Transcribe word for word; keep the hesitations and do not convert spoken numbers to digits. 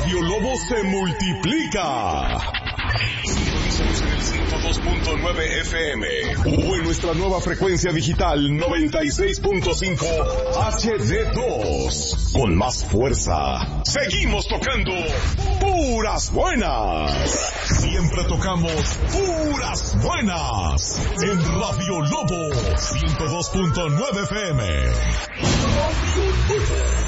Radio Lobo se multiplica. Sintonízanos en el ciento dos punto nueve F M o en nuestra nueva frecuencia digital noventa y seis punto cinco H D dos. Con más fuerza, seguimos tocando puras buenas. Siempre tocamos puras buenas. En Radio Lobo ciento dos punto nueve F M.